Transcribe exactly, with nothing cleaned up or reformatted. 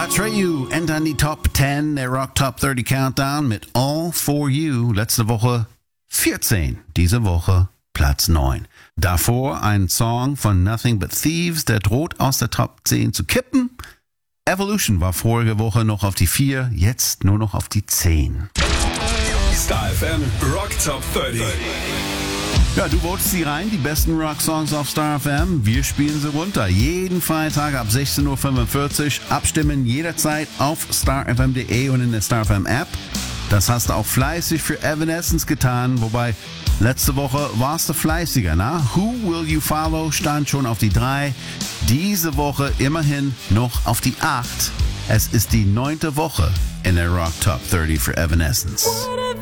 Atreyu entern die Top zehn der Rock Top dreißig Countdown mit All For You. Letzte Woche vierzehn, diese Woche Platz neun. Davor ein Song von Nothing But Thieves, der droht aus der Top zehn zu kippen. Evolution war vorige Woche noch auf die vier, jetzt nur noch auf die zehn. Star F M Rock Top dreißig. Ja, du votest sie rein, die besten Rock-Songs auf Star F M. Wir spielen sie runter. Jeden Freitag ab sechzehn Uhr fünfundvierzig. Abstimmen jederzeit auf star f m punkt d e und in der Star F M App. Das hast du auch fleißig für Evanescence getan, wobei letzte Woche warst du fleißiger, na? Who Will You Follow stand schon auf die drei. Diese Woche immerhin noch auf die acht. Es ist die neunte Woche in der Rock Top dreißig für Evanescence.